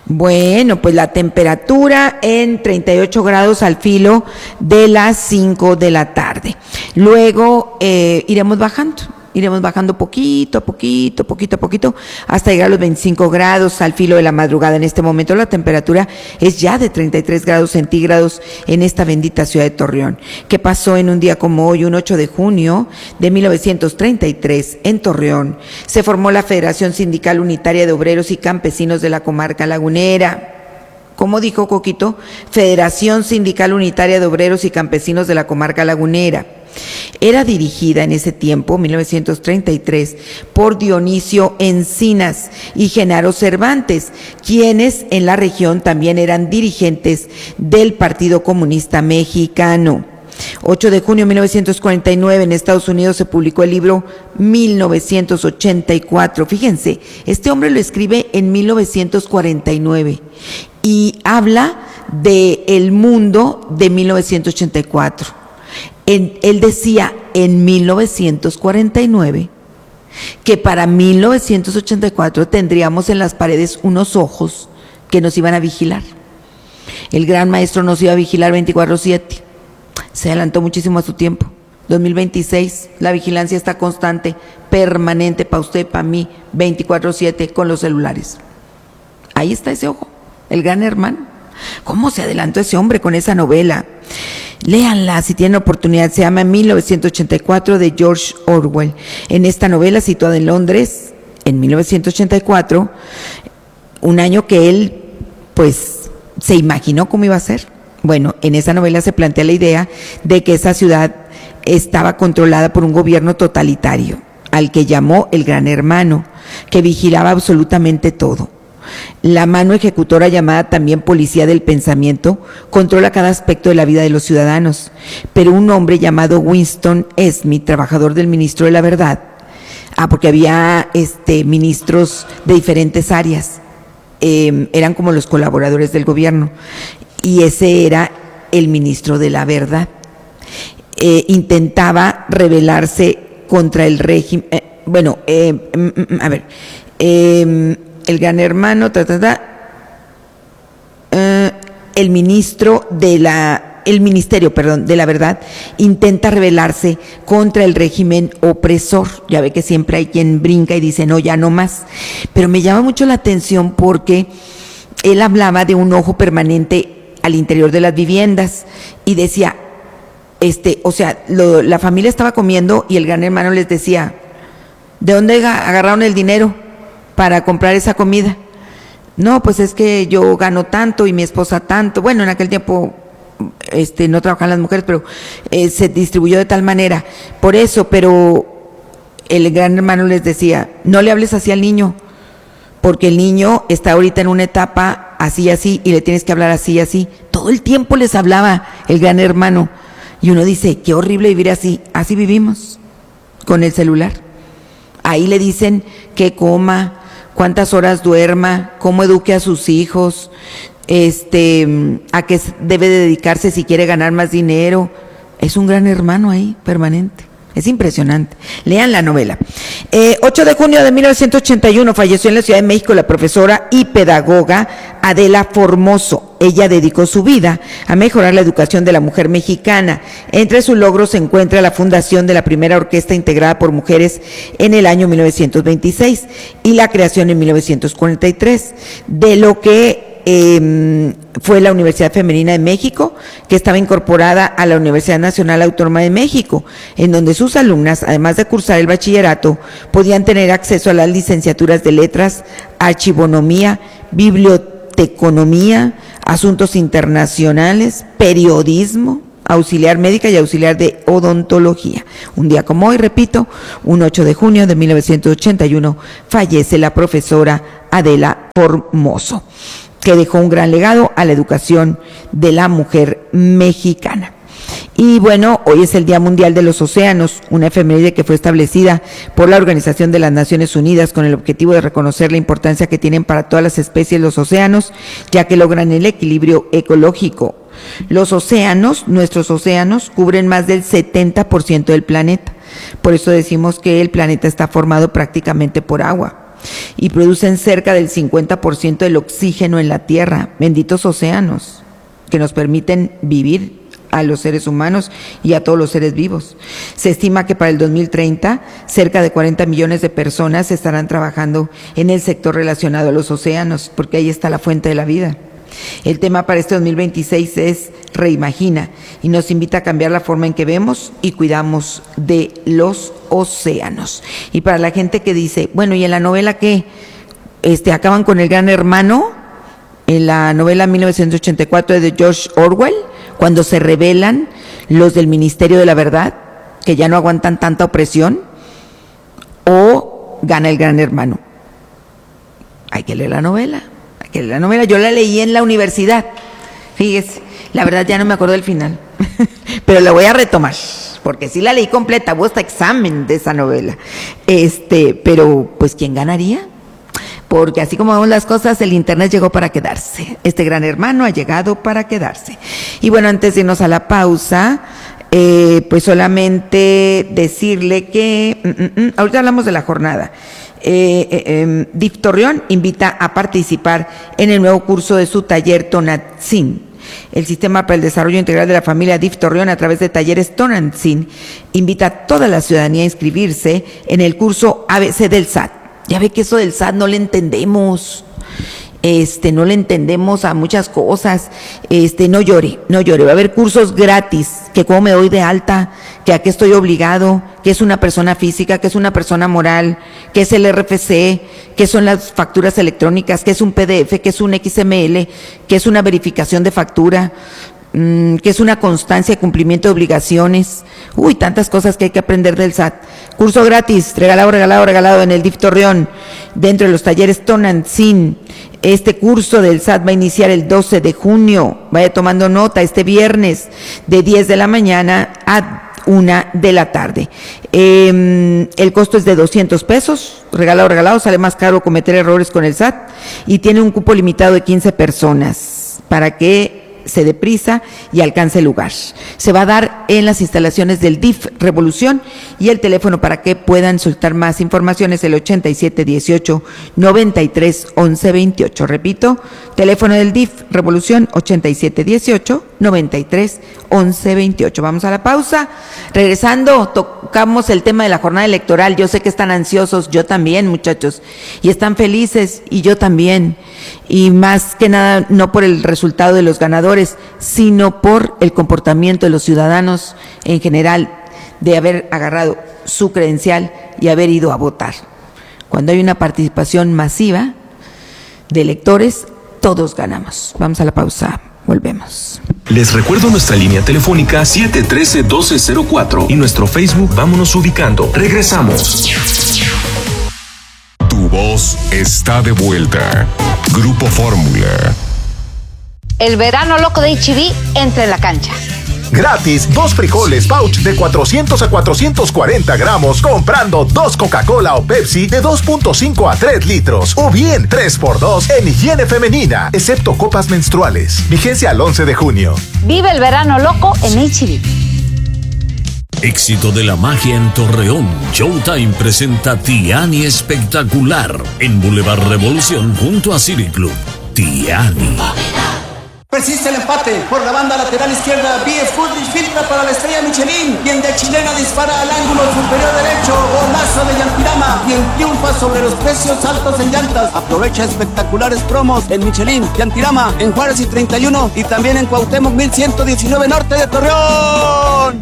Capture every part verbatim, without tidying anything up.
Bueno, pues la temperatura en treinta y ocho grados al filo de las cinco de la tarde. Luego eh, iremos bajando. Iremos bajando poquito a poquito, poquito a poquito, hasta llegar a los veinticinco grados al filo de la madrugada. En este momento la temperatura es ya de treinta y tres grados centígrados en esta bendita ciudad de Torreón. ¿Qué pasó en un día como hoy, un ocho de junio de mil novecientos treinta y tres, en Torreón? Se formó la Federación Sindical Unitaria de Obreros y Campesinos de la Comarca Lagunera. Como dijo Coquito, Federación Sindical Unitaria de Obreros y Campesinos de la Comarca Lagunera. Era dirigida en ese tiempo, mil novecientos treinta y tres, por Dionisio Encinas y Genaro Cervantes, quienes en la región también eran dirigentes del Partido Comunista Mexicano. ocho de junio de mil novecientos cuarenta y nueve, en Estados Unidos se publicó el libro mil novecientos ochenta y cuatro. Fíjense, este hombre lo escribe en mil novecientos cuarenta y nueve y habla de el mundo de mil novecientos ochenta y cuatro. En, él decía en mil novecientos cuarenta y nueve que para mil novecientos ochenta y cuatro tendríamos en las paredes unos ojos que nos iban a vigilar. El gran maestro nos iba a vigilar veinticuatro siete. Se adelantó muchísimo a su tiempo. dos mil veintiséis, la vigilancia está constante, permanente para usted, para mí, veinticuatro siete con los celulares. Ahí está ese ojo, el gran hermano. ¿Cómo se adelantó ese hombre con esa novela? Léanla si tienen oportunidad, se llama mil novecientos ochenta y cuatro de George Orwell. En esta novela, situada en Londres, en mil novecientos ochenta y cuatro, un año que él, pues, se imaginó cómo iba a ser. Bueno, en esa novela se plantea la idea de que esa ciudad estaba controlada por un gobierno totalitario, al que llamó el Gran Hermano, que vigilaba absolutamente todo. La mano ejecutora, llamada también policía del pensamiento, controla cada aspecto de la vida de los ciudadanos, pero un hombre llamado Winston Smith, trabajador del ministro de la Verdad, ah, porque había este, ministros de diferentes áreas, eh, eran como los colaboradores del gobierno, y ese era el ministro de la Verdad. Eh, intentaba rebelarse contra el régimen, eh, bueno, eh, a ver, eh, el Gran Hermano, ta, ta, ta, uh, el ministro de la, el ministerio, perdón, de la Verdad, intenta rebelarse contra el régimen opresor. Ya ve que siempre hay quien brinca y dice, no, ya no más. Pero me llama mucho la atención porque él hablaba de un ojo permanente al interior de las viviendas y decía, este, o sea, lo, la familia estaba comiendo y el Gran Hermano les decía, ¿de dónde agarraron el dinero para comprar esa comida? No, pues es que yo gano tanto y mi esposa tanto. Bueno, en aquel tiempo este, no trabajaban las mujeres, pero eh, se distribuyó de tal manera. Por eso, pero el Gran Hermano les decía, no le hables así al niño, porque el niño está ahorita en una etapa así y así, y le tienes que hablar así y así. Todo el tiempo les hablaba el Gran Hermano. Y uno dice, qué horrible vivir así. Así vivimos, con el celular. Ahí le dicen que coma, cuántas horas duerma, cómo eduque a sus hijos, este, a qué debe dedicarse si quiere ganar más dinero. Es un Gran Hermano ahí, permanente. Es impresionante. Lean la novela. Eh, ocho de junio de mil novecientos ochenta y uno falleció en la Ciudad de México la profesora y pedagoga Adela Formoso. Ella dedicó su vida a mejorar la educación de la mujer mexicana. Entre sus logros se encuentra la fundación de la primera orquesta integrada por mujeres en el año mil novecientos veintiséis y la creación en mil novecientos cuarenta y tres de lo que Eh, fue la Universidad Femenina de México, que estaba incorporada a la Universidad Nacional Autónoma de México, en donde sus alumnas, además de cursar el bachillerato, podían tener acceso a las licenciaturas de letras, archivonomía, biblioteconomía, asuntos internacionales, periodismo, auxiliar médica y auxiliar de odontología. Un día como hoy, repito, un ocho de junio de mil novecientos ochenta y uno, fallece la profesora Adela Formoso, que dejó un gran legado a la educación de la mujer mexicana. Y bueno, hoy es el Día Mundial de los Océanos, una efeméride que fue establecida por la Organización de las Naciones Unidas con el objetivo de reconocer la importancia que tienen para todas las especies los océanos, ya que logran el equilibrio ecológico. Los océanos, nuestros océanos, cubren más del setenta por ciento del planeta. Por eso decimos que el planeta está formado prácticamente por agua. y producen cerca del cincuenta por ciento del oxígeno en la Tierra. Benditos océanos que nos permiten vivir a los seres humanos y a todos los seres vivos. Se estima que para el dos mil treinta cerca de cuarenta millones de personas estarán trabajando en el sector relacionado a los océanos, porque ahí está la fuente de la vida. El tema para este dos mil veintiséis es Reimagina y nos invita a cambiar la forma en que vemos y cuidamos de los océanos. Y para la gente que dice, bueno, ¿y en la novela qué? Este, acaban con el Gran Hermano, en la novela mil novecientos ochenta y cuatro de George Orwell, cuando se rebelan los del Ministerio de la Verdad, que ya no aguantan tanta opresión, o gana el Gran Hermano. Hay que leer la novela, hay que leer la novela. Yo la leí en la universidad, fíjese, la verdad ya no me acuerdo del final, pero la voy a retomar, porque sí la leí completa, hubo hasta examen de esa novela. Este, pero, pues, ¿quién ganaría? Porque así como vemos las cosas, el Internet llegó para quedarse. Este Gran Hermano ha llegado para quedarse. Y bueno, antes de irnos a la pausa, eh, pues solamente decirle que, mm, mm, ahorita hablamos de la jornada. Eh, eh, eh, D I F Torreón invita a participar en el nuevo curso de su taller Tonantzin. El Sistema para el Desarrollo Integral de la Familia D I F Torreón, a través de talleres Tonantzin, invita a toda la ciudadanía a inscribirse en el curso A B C del S A T. Ya ve que eso del S A T no le entendemos, este, no le entendemos a muchas cosas. Este, no llore, no llore, va a haber cursos gratis, que cómo me doy de alta, que a qué estoy obligado, que es una persona física, que es una persona moral, que es el R F C, que son las facturas electrónicas, que es un P D F, que es un X M L, que es una verificación de factura, mmm, que es una constancia de cumplimiento de obligaciones. Uy, tantas cosas que hay que aprender del S A T. Curso gratis, regalado, regalado, regalado en el D I F Torreón, dentro de los talleres Tonantzin. Este curso del S A T va a iniciar el doce de junio. Vaya tomando nota, este viernes, de diez de la mañana a una de la tarde. Eh, el costo es de doscientos pesos, regalado, regalado, sale más caro cometer errores con el S A T, y tiene un cupo limitado de quince personas, para que se dé prisa y alcance el lugar. Se va a dar en las instalaciones del D I F Revolución, y el teléfono para que puedan soltar más información es el ochenta y siete dieciocho noventa y tres once veintiocho. Repito, teléfono del D I F Revolución ochenta y siete dieciocho noventa y tres once veintiocho. Vamos a la pausa. Regresando, tocamos el tema de la jornada electoral. Yo sé que están ansiosos, yo también, muchachos, y están felices, y yo también, y más que nada no por el resultado de los ganadores, sino por el comportamiento de los ciudadanos en general, de haber agarrado su credencial y haber ido a votar. Cuando hay una participación masiva de electores, todos ganamos. Vamos a la pausa, volvemos. Les recuerdo nuestra línea telefónica siete uno tres, uno dos cero cuatro y nuestro Facebook Vámonos Ubicando. Regresamos. Tu voz está de vuelta. Grupo Fórmula. El verano loco de H E B entra en la cancha. Gratis, dos frijoles pouch de cuatrocientos a cuatrocientos cuarenta gramos comprando dos Coca-Cola o Pepsi de dos punto cinco a tres litros. O bien tres por dos en higiene femenina, excepto copas menstruales. Vigencia al once de junio. Vive el verano loco en H E B. Éxito de la magia en Torreón. Showtime presenta Tiani Espectacular en Boulevard Revolución junto a City Club. Tiani. Persiste el empate por la banda lateral izquierda. B F Goodrich filtra para la estrella Michelin, quien de chilena dispara al ángulo superior derecho. Golazo de Yantirama, quien triunfa sobre los precios altos en llantas. Aprovecha espectaculares promos en Michelin, Yantirama, en Juárez y treinta y uno, y también en Cuauhtémoc mil ciento diecinueve Norte de Torreón.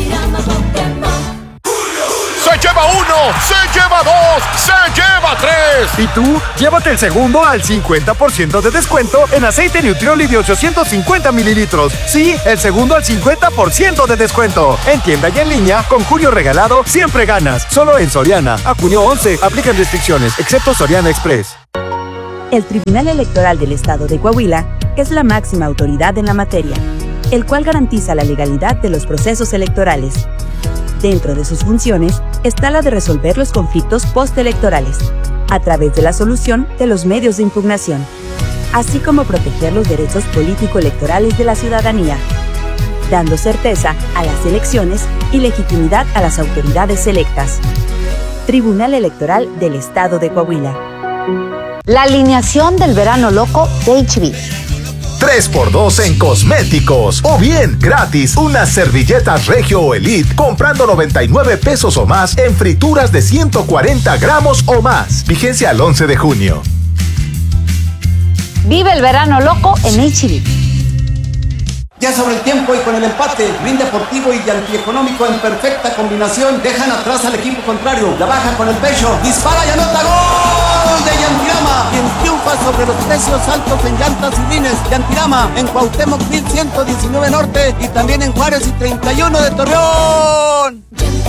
Se lleva uno, se lleva dos, se lleva tres. ¿Y tú? Llévate el segundo al cincuenta por ciento de descuento en aceite Nutrioli de ochocientos cincuenta mililitros. Sí, el segundo al cincuenta por ciento de descuento. En tienda y en línea, con Julio Regalado, siempre ganas. Solo en Soriana. A junio once, aplican restricciones, excepto Soriana Express. El Tribunal Electoral del Estado de Coahuila es la máxima autoridad en la materia, el cual garantiza la legalidad de los procesos electorales. Dentro de sus funciones está la de resolver los conflictos postelectorales, a través de la solución de los medios de impugnación, así como proteger los derechos político-electorales de la ciudadanía, dando certeza a las elecciones y legitimidad a las autoridades electas. Tribunal Electoral del Estado de Coahuila. La alineación del verano loco de H B. tres por dos en cosméticos. O bien, gratis, unas servilletas Regio o Elite comprando noventa y nueve pesos o más en frituras de ciento cuarenta gramos o más. Vigencia al once de junio. Vive el verano loco en H B. Ya sobre el tiempo y con el empate, Green Deportivo y Antieconómico en perfecta combinación dejan atrás al equipo contrario. La baja con el pecho, dispara y anota gol de Yantirama, quien triunfa sobre los precios altos en llantas y rines. Yantirama en Cuauhtémoc mil ciento diecinueve Norte y también en Juárez y treinta y uno de Torreón.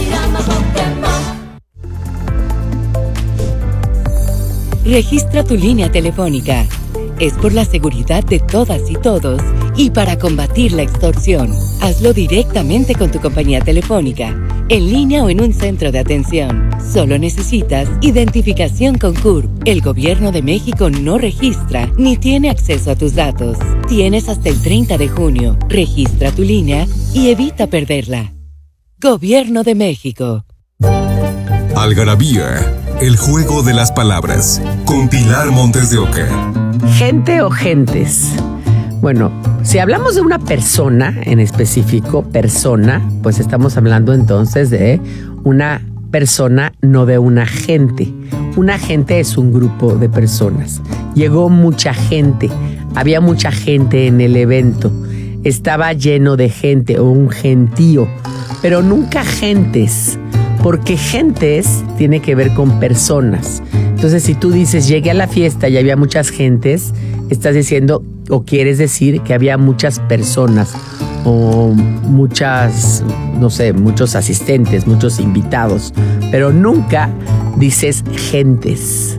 Registra tu línea telefónica. Es por la seguridad de todas y todos y para combatir la extorsión. Hazlo directamente con tu compañía telefónica, en línea o en un centro de atención. Solo necesitas identificación con C U R P. El Gobierno de México no registra ni tiene acceso a tus datos. Tienes hasta el treinta de junio. Registra tu línea y evita perderla. Gobierno de México. Algarabía, el juego de las palabras, con Pilar Montes de Oca. ¿Gente o gentes? Bueno, si hablamos de una persona en específico, persona, pues estamos hablando entonces de una persona, no de una gente. Una gente es un grupo de personas. Llegó mucha gente, había mucha gente en el evento, estaba lleno de gente o un gentío, pero nunca gentes, porque gentes tiene que ver con personas. Entonces, si tú dices, llegué a la fiesta y había muchas gentes, estás diciendo o quieres decir que había muchas personas o muchas, no sé, muchos asistentes, muchos invitados, pero nunca dices gentes.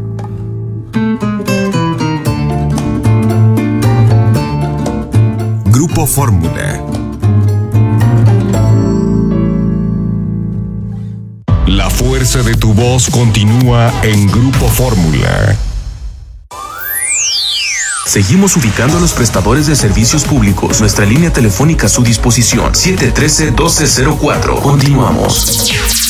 Grupo Fórmula. La fuerza de tu voz continúa en Grupo Fórmula. Seguimos ubicando a los prestadores de servicios públicos. Nuestra línea telefónica a su disposición, siete uno tres, uno dos cero cuatro. Continuamos.